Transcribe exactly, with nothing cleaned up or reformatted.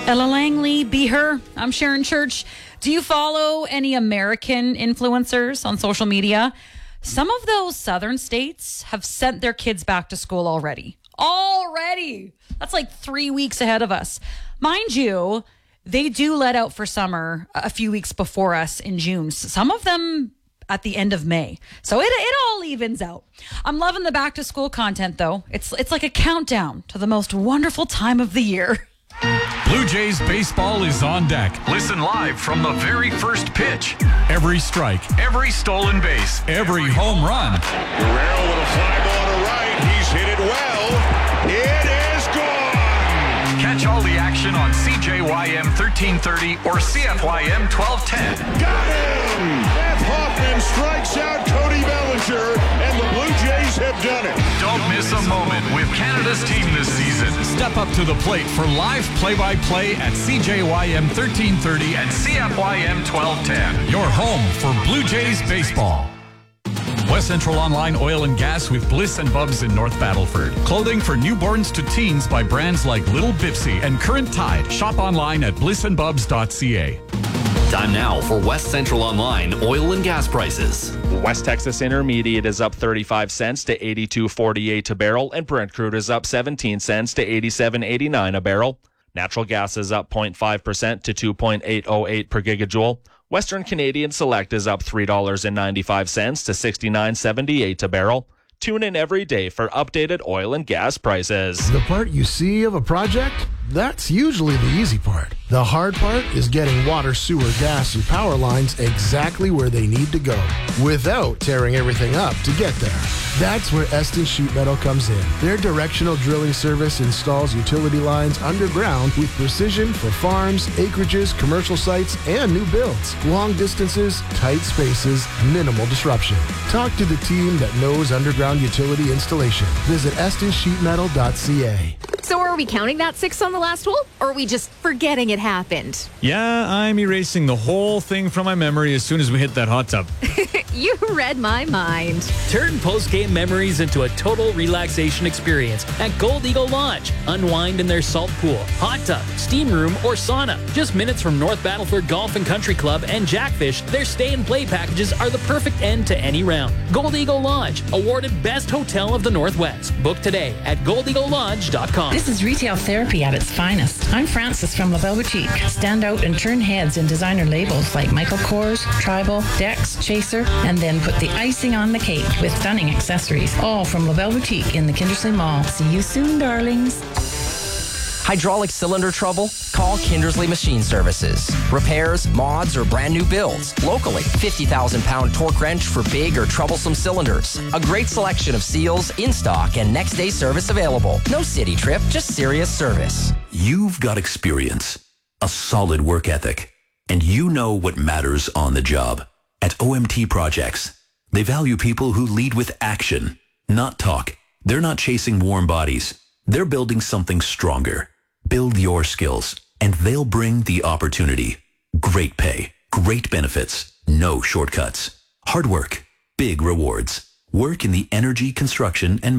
Ella Langley, Be Her. I'm Sharon Church. Do you follow any American influencers on social media? Some of those southern states have sent their kids back to school already. Already! That's like three weeks ahead of us. Mind you, they do let out for summer a few weeks before us in June. Some of them at the end of May. So it it all evens out. I'm loving the back to school content though. It's it's like a countdown to the most wonderful time of the year. Blue Jays baseball is on deck. Listen live from the very first pitch. Every strike, Every stolen base. every home run. Guerrero with a fly ball to right. He's hit it well. It is gone. Catch all the action on C J Y M thirteen thirty or C F Y M twelve ten. Got him. Beth Hoffman strikes out Cody Bellinger, and the Blue Jays have done it. Don't miss a moment with Canada's team this season. Step up to the plate for live play-by-play at C J Y M thirteen thirty And C F Y M twelve ten. your home for Blue Jays baseball. West Central Online Oil and Gas with Bliss and Bubs in North Battleford. Clothing for newborns to teens by brands like Little Bipsy and Current Tide. Shop online at bliss and bubs dot c a. Time now for West Central Online oil and gas prices. West Texas Intermediate is up thirty-five cents to eighty-two forty-eight a barrel, and Brent crude is up seventeen cents to eighty-seven eighty-nine a barrel. Natural gas is up zero point five percent to two point eight oh eight per gigajoule. Western Canadian Select is up three dollars and ninety-five cents to sixty-nine seventy-eight a barrel. Tune in every day for updated oil and gas prices. The part you see of a project? That's usually the easy part. The hard part is getting water, sewer, gas, and power lines exactly where they need to go without tearing everything up to get there. That's where Eston Sheet Metal comes in. Their directional drilling service installs utility lines underground with precision for farms, acreages, commercial sites, and new builds. Long distances, tight spaces, minimal disruption. Talk to the team that knows underground utility installation. Visit eston sheet metal dot c a. So are we counting that six on the last hole, or are we just forgetting it happened? Yeah, I'm erasing the whole thing from my memory as soon as we hit that hot tub. You read my mind. Turn post-game memories into a total relaxation experience at Gold Eagle Lodge. Unwind in their salt pool, hot tub, steam room, or sauna. Just minutes from North Battleford Golf and Country Club and Jackfish, their stay and play packages are the perfect end to any round. Gold Eagle Lodge, awarded Best Hotel of the Northwest. Book today at gold eagle lodge dot com. This is retail therapy at its finest. I'm Frances from LaBelle Boutique. Stand out and turn heads in designer labels like Michael Kors, Tribal, Dex, Chaser, and then put the icing on the cake with stunning accessories. All from LaBelle Boutique in the Kindersley Mall. See you soon, darlings. Hydraulic cylinder trouble? Call Kindersley Machine Services. Repairs, mods, or brand new builds. Locally, fifty thousand pound torque wrench for big or troublesome cylinders. A great selection of seals in stock and next day service available. No city trip, just serious service. You've got experience, a solid work ethic, and you know what matters on the job. At O M T Projects, they value people who lead with action, not talk. They're not chasing warm bodies. They're building something stronger. Build your skills, and they'll bring the opportunity. Great pay, great benefits, no shortcuts. Hard work, big rewards. Work in the energy, construction, and